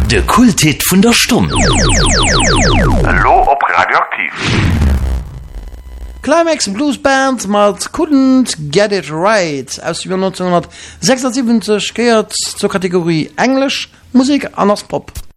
De Kulthit vun der Stunde. Hallo op Radioaktiv. Climax Bluesband mat Couldn't Get It Right aus über 1976 gehört zur Kategorie Englisch, Musik, anders Pop.